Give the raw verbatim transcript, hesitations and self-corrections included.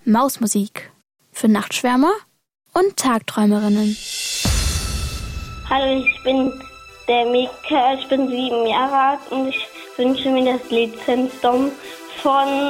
Mausmusik für Nachtschwärmer und Tagträumerinnen. Hallo, ich bin der Mika, ich bin sieben Jahre alt und ich wünsche mir das Lied Sandstorm von